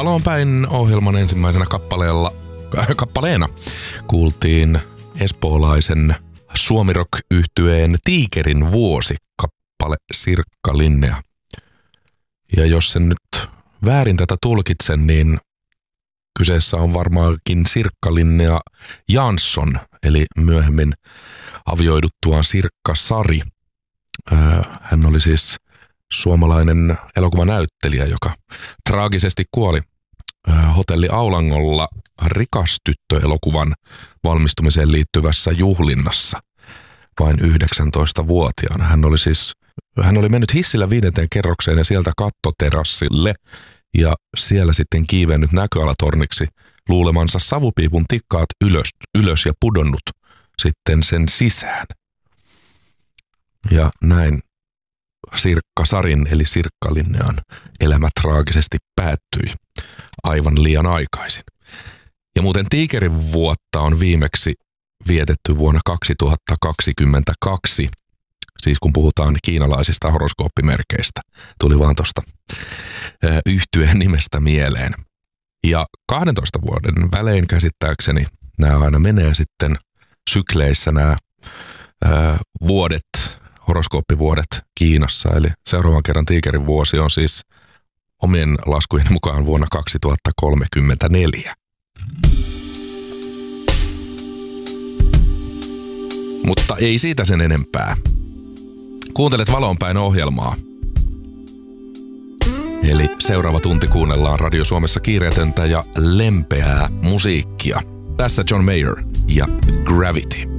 Valonpäin ohjelman ensimmäisenä kappaleena kuultiin espoolaisen suomirock-yhtyeen Tiikerin vuosi kappale Sirkka Linnea. Ja jos sen nyt väärin tätä tulkitsen, niin kyseessä on varmaankin Sirkka Linnea Jansson, eli myöhemmin avioiduttuaan Sirkka Sari. Hän oli siis suomalainen elokuvanäyttelijä, joka traagisesti kuoli Hotelli Aulangolla Rikas tyttö-elokuvan valmistumiseen liittyvässä juhlinnassa vain 19-vuotiaana. Hän oli mennyt hissillä 5. kerrokseen ja sieltä kattoterassille ja siellä sitten kiivennyt näköalatorniksi luulemansa savupiipun tikkaat ylös ja pudonnut sitten sen sisään. Ja näin Sirkka Sarin eli Sirkka Linnean elämä traagisesti päättyi aivan liian aikaisin. Ja muuten Tiikerin vuotta on viimeksi vietetty vuonna 2022, siis kun puhutaan kiinalaisista horoskooppimerkeistä. Tuli vaan tuosta yhtyeen nimestä mieleen. Ja 12 vuoden välein käsittääkseni nämä aina menee sitten sykleissä nämä vuodet, horoskooppivuodet Kiinassa. Eli seuraavan kerran Tiikerin vuosi on siis omien laskujen mukaan vuonna 2034. Mutta ei siitä sen enempää. Kuuntelet Valonpäin ohjelmaa. Eli seuraava tunti kuunnellaan Radio Suomessa kiireetöntä ja lempeää musiikkia. Tässä John Mayer ja Gravity.